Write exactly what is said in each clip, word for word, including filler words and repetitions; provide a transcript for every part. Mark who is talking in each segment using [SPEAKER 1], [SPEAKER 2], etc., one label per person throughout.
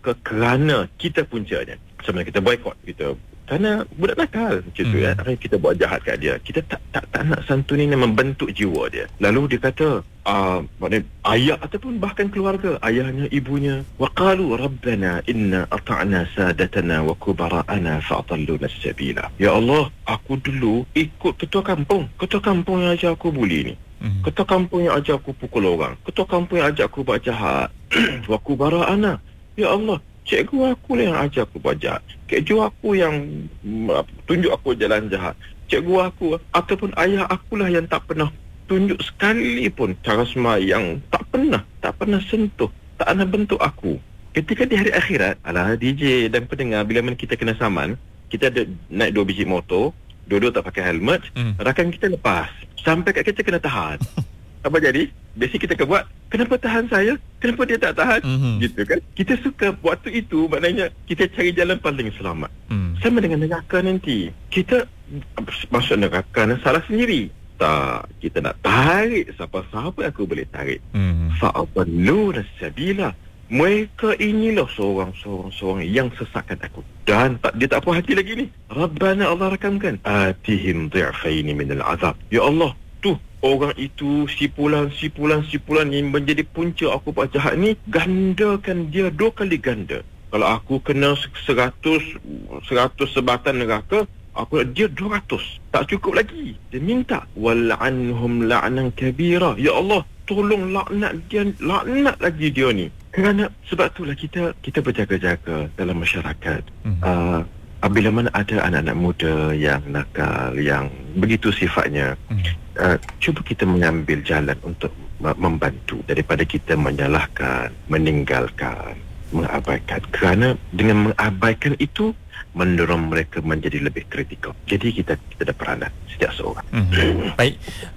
[SPEAKER 1] maka kerana kita puncanya sebenarnya kita boycott, kita kerana budak nakal macam tu ya, hmm. kita buat jahat kat dia, kita tak tak tak nak santuni ni membentuk jiwa dia. Lalu dia kata uh, maknanya ayah ataupun bahkan keluarga, ayahnya, ibunya, waqalu rabbana inna ata'na sadatana wa kubara'ana fa'adalluna as-sabila. Ya Allah, aku dulu ikut ketua kampung ketua kampung yang ajar aku buli ni, hmm. ketua kampung yang ajar aku pukul orang, ketua kampung yang ajar aku buat jahat. Wa kubara'ana, ya Allah, cikgu aku lah yang ajar aku buat jahat, cikgu aku yang uh, tunjuk aku jalan jahat, cikgu aku ataupun ayah akulah yang tak pernah tunjuk sekali pun cara sembahyang, tak pernah tak pernah sentuh, tak pernah bentuk aku. Ketika di hari akhirat, alah D J dan pendengar, bila mana kita kena saman, kita ada naik dua biji motor, dua-dua tak pakai helmet, hmm. rakan kita lepas sampai kat kita kena tahan. Apa jadi? Biasa kita akan buat, kenapa tahan saya? Kenapa dia tak tahan? Mm-hmm. Gitu kan? Kita suka waktu itu, maknanya kita cari jalan paling selamat. Mm. Sama dengan neraka nanti. Kita masuk neraka dan salah sendiri. Tak, kita nak tarik siapa-siapa aku boleh tarik. Mm. Fa'adalluna as-sabila. Mereka inilah seorang-seorang yang sesatkan aku. Dan tak, dia tak puas hati lagi ni. Rabbana, Allah rakamkan, atihim dhi'faini minal azab. Ya Allah, tu orang itu, sipulan, sipulan, sipulan yang menjadi punca aku buat jahat ni, gandakan dia dua kali ganda. Kalau aku kena seratus, seratus sebatan neraka, aku dia dua ratus. Tak cukup lagi. Dia minta, wal'anhum la'nan kabira. Ya Allah, tolong laknat dia, laknat lagi dia ni. Kerana sebab itulah kita kita berjaga-jaga dalam masyarakat. Mm-hmm. Uh, Apabila mana ada anak-anak muda yang nakal, yang begitu sifatnya, hmm. uh, cuba kita mengambil jalan untuk membantu daripada kita menyalahkan, meninggalkan, mengabaikan. Kerana dengan mengabaikan itu mendorong mereka menjadi lebih kritikal. Jadi kita kita ada peranan setiap seorang. Hmm.
[SPEAKER 2] Baik,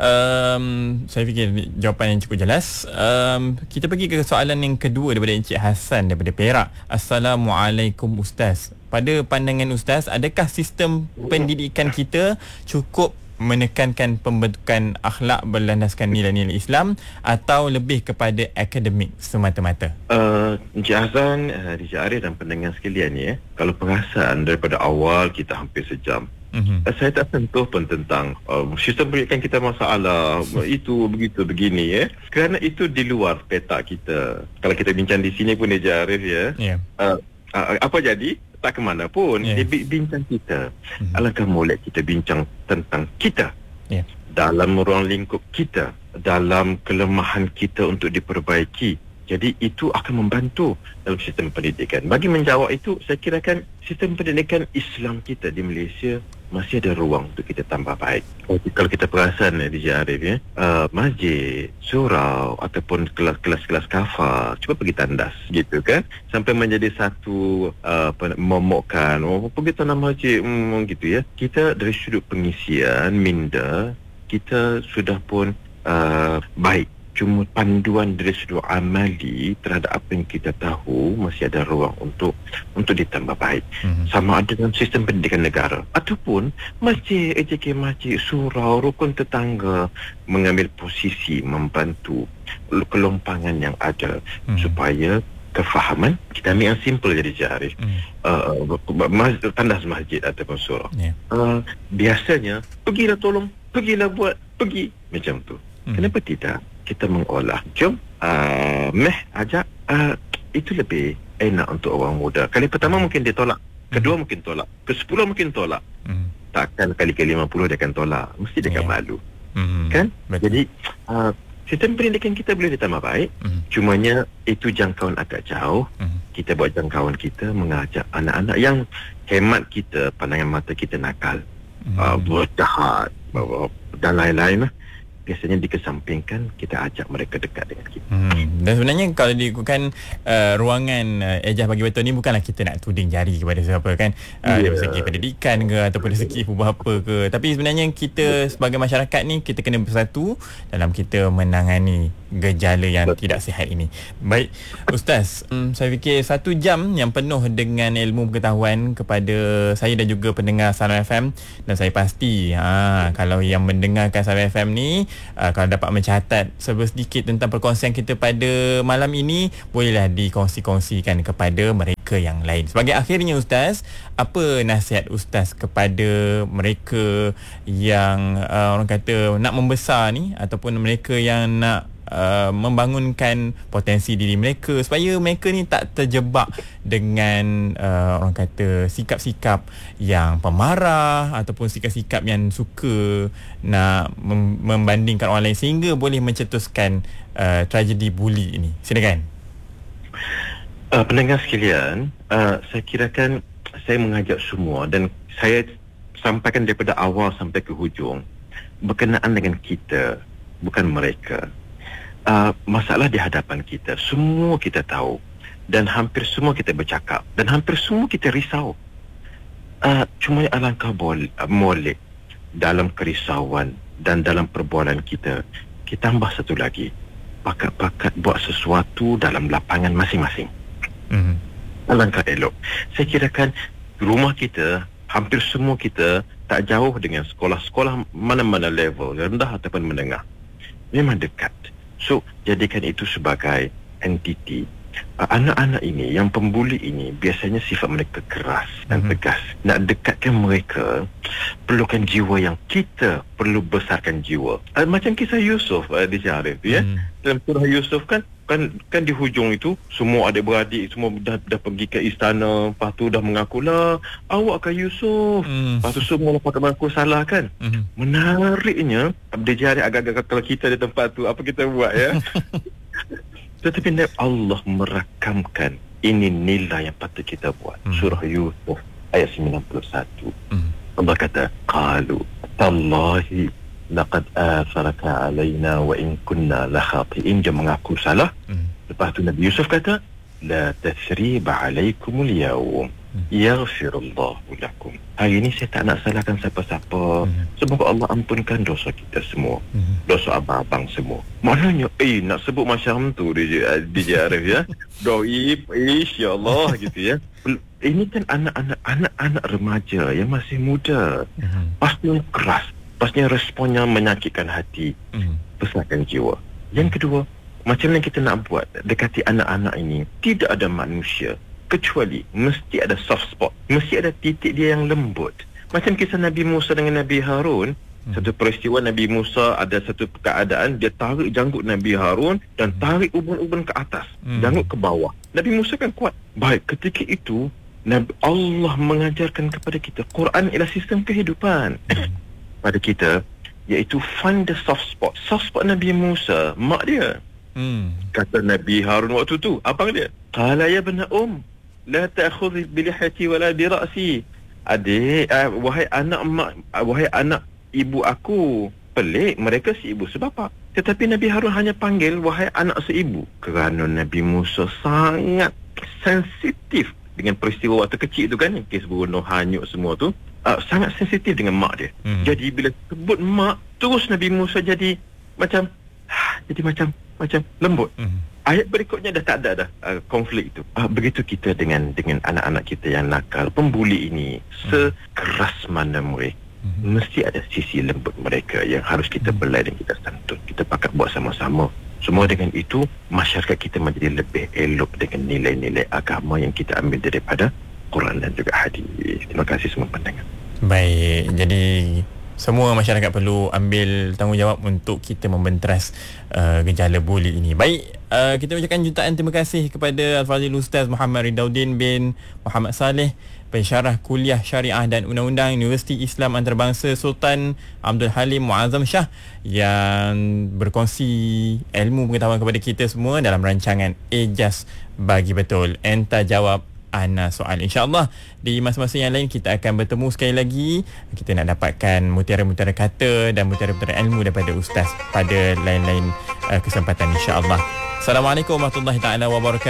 [SPEAKER 2] um, saya fikir jawapan yang cukup jelas. Um, kita pergi ke soalan yang kedua daripada Encik Hassan daripada Perak. Assalamualaikum Ustaz. Pada pandangan Ustaz, adakah sistem pendidikan kita cukup menekankan pembentukan akhlak berlandaskan nilai-nilai Islam atau lebih kepada akademik semata-mata?
[SPEAKER 1] Uh, Encik Hassan, uh, D J Arif dan pendengar sekalian ni, eh, kalau perasan daripada awal kita hampir sejam, mm-hmm. uh, saya tak sentuh pun tentang uh, sistem pendidikan kita masalah itu begitu begini, eh. Kerana itu di luar peta kita. Kalau kita bincang di sini pun D J Arif ya, yeah. uh, uh, apa jadi? Tak ke mana pun, yeah. Dia bincang kita. Mm-hmm. Alangkah molek kita bincang tentang kita, yeah. Dalam ruang lingkup kita, dalam kelemahan kita untuk diperbaiki. Jadi itu akan membantu dalam sistem pendidikan. Bagi menjawab itu, saya kirakan sistem pendidikan Islam kita di Malaysia masih ada ruang untuk kita tambah baik. Kalau kita perasan, D J Arif, ya, uh, masjid, surau ataupun kelas-kelas kafar, cuba pergi tandas gitu kan, sampai menjadi satu uh, momokkan, oh, pergi tanam masjid, hmm, gitu ya. Kita dari sudut pengisian minda kita sudah pun uh, baik. Cuma panduan dari sudut amali terhadap apa yang kita tahu masih ada ruang untuk untuk ditambah baik. Mm-hmm. Sama ada dalam sistem pendidikan negara ataupun masjid, E J K masjid, surau, rukun tetangga mengambil posisi membantu kelompangan yang ada, mm-hmm. supaya kefahaman, kita ambil yang simple jadi Arif, mm. uh, tandas masjid ataupun surau, yeah. uh, biasanya pergilah tolong, pergilah buat, pergi macam tu. Mm. Kenapa tidak kita mengolah? Jom uh, meh ajak, uh, itu lebih enak untuk orang muda. Kali pertama mungkin dia tolak, kedua mm. mungkin tolak, ke sepuluh mungkin tolak, mm. takkan kali ke lima puluh dia akan tolak, mesti dia akan yeah. malu, mm. kan? Betul. Jadi uh, sistem pendidikan kita boleh ditambah baik, mm. cumanya itu jangkauan agak jauh. Mm. Kita buat jangkauan kita mengajak anak-anak yang hemat kita, pandangan mata kita nakal, mm. uh, buat jahat, uh, dan lain-lain lah. Biasanya dikesampingkan, kita ajak mereka dekat dengan kita.
[SPEAKER 2] Hmm. Dan sebenarnya kalau diikutkan uh, ruangan uh, Ejah Pagi Betul ni bukanlah kita nak tuding jari kepada siapa kan, uh, yeah. dari segi pendidikan ke ataupun dari segi apa ke, tapi sebenarnya kita sebagai masyarakat ni kita kena bersatu dalam kita menangani gejala yang Betul. tidak sihat ini. Baik Ustaz, um, saya fikir satu jam yang penuh dengan ilmu pengetahuan kepada saya dan juga pendengar Salam F M, dan saya pasti ha, kalau yang mendengarkan Salam F M ni, Uh, kalau dapat mencatat sedikit tentang perkongsian kita pada malam ini, bolehlah dikongsi-kongsikan kepada mereka mereka yang lain. Sebagai akhirnya Ustaz, apa nasihat Ustaz kepada mereka yang uh, orang kata nak membesar ni, ataupun mereka yang nak Uh, membangunkan potensi diri mereka supaya mereka ni tak terjebak dengan uh, orang kata sikap-sikap yang pemarah ataupun sikap-sikap yang suka nak mem- membandingkan orang lain sehingga boleh mencetuskan uh, tragedi buli ini. Silakan.
[SPEAKER 1] Uh, pendengar sekalian, uh, saya kirakan saya mengajak semua dan saya sampaikan daripada awal sampai ke hujung berkenaan dengan kita, bukan mereka. Uh, masalah di hadapan kita, semua kita tahu dan hampir semua kita bercakap dan hampir semua kita risau. Uh, cuma alangkah boleh, uh, molek dalam kerisauan dan dalam perbualan kita, kita tambah satu lagi, pakat-pakat buat sesuatu dalam lapangan masing-masing. Mm-hmm. Alangkah elok. Saya kirakan rumah kita, hampir semua kita tak jauh dengan sekolah-sekolah mana-mana level, rendah ataupun menengah. Memang dekat. So, jadikan itu sebagai entiti. Uh, anak-anak ini, yang pembuli ini, biasanya sifat mereka keras dan mm-hmm. tegas. Nak dekatkan mereka, perlukan jiwa yang kita perlu besarkan jiwa. Uh, macam kisah Yusuf uh, di Syarif, mm-hmm. ya. Dalam surah Yusuf kan, kan kan di hujung itu, semua adik-beradik semua dah, dah pergi ke istana. Lepas tu dah mengakulah, awak kan Yusuf. Mm. Lepas tu semua lepas mengaku salah kan. Mm-hmm. Menariknya, Abdul Jari agak-agak kalau kita di tempat tu, apa kita buat ya? Tetapi Allah merakamkan ini nilai yang patut kita buat. Mm. Surah Yusuf ayat sembilan puluh satu. Mm. Allah kata, qalu tallahi laqad atharaka alaina wa in kunna la khati'in. Dia mengaku salah. Mm. Lepas tu Nabi Yusuf kata, la tathriba alaikumul yawm yaghfirullahu lakum. Hari ini saya tak nak salahkan siapa-siapa. Mm. Semoga Allah ampunkan dosa kita semua. Mm. Dosa abang-abang semua. Maknanya, eh nak sebut macam tu dia D J Arif ya. Doib, insya-Allah gitu ya. Ini kan anak-anak anak-anak remaja yang masih muda. Mm. Pastinya keras. Pastinya responnya menyakitkan hati. Mm. Besarkan jiwa. Yang kedua, macam mana kita nak buat dekati anak-anak ini? Tidak ada manusia kecuali mesti ada soft spot, mesti ada titik dia yang lembut. Macam kisah Nabi Musa dengan Nabi Harun. hmm. Satu peristiwa, Nabi Musa ada satu keadaan, dia tarik janggut Nabi Harun dan tarik ubun-ubun ke atas, hmm. janggut ke bawah. Nabi Musa kan kuat. Baik, ketika itu Nabi Allah mengajarkan kepada kita, Quran ialah sistem kehidupan hmm. pada kita, iaitu find the soft spot. Soft spot Nabi Musa, mak dia. hmm. Kata Nabi Harun waktu tu, abang dia, qala ya bna um la ta'khudh bi lihati wala bi ra'si. Adik, uh, wahai anak mak, uh, wahai anak ibu aku. Pelik, mereka si ibu sebapa. Tetapi Nabi Harun hanya panggil wahai anak seibu, kerana Nabi Musa sangat sensitif dengan peristiwa waktu kecil tu kan, kes bunuh hanyut semua tu. Uh, sangat sensitif dengan mak dia. Hmm. Jadi bila sebut mak, terus Nabi Musa jadi macam jadi macam macam lembut. Hmm. Ayat berikutnya dah tak ada dah uh, konflik itu. Uh, begitu kita dengan dengan anak-anak kita yang nakal, pembuli ini, hmm. sekeras mana mereka, hmm. mesti ada sisi lembut mereka yang harus kita hmm. belai dan kita santun. Kita pakat buat sama-sama. Semua dengan itu, masyarakat kita menjadi lebih elok dengan nilai-nilai agama yang kita ambil daripada Quran dan juga hadis. Terima kasih semua pendengar.
[SPEAKER 2] Baik, jadi semua masyarakat perlu ambil tanggungjawab untuk kita membenteras uh, gejala buli ini. Baik, uh, kita ucapkan jutaan terima kasih kepada Al-Fadhil Ustaz Muhammad Ridauddin bin Muhammad Saleh, pensyarah kuliah syariah dan undang-undang Universiti Islam Antarabangsa Sultan Abdul Halim Muazzam Shah, yang berkongsi ilmu pengetahuan kepada kita semua dalam rancangan Ejaz Bagi Betul, Entah Jawab Ana Soal. InsyaAllah di masa-masa yang lain kita akan bertemu sekali lagi. Kita nak dapatkan mutiara-mutiara kata dan mutiara-mutiara ilmu daripada Ustaz pada lain-lain uh, kesempatan, insyaAllah. Assalamualaikum warahmatullahi taala wabarakatuh.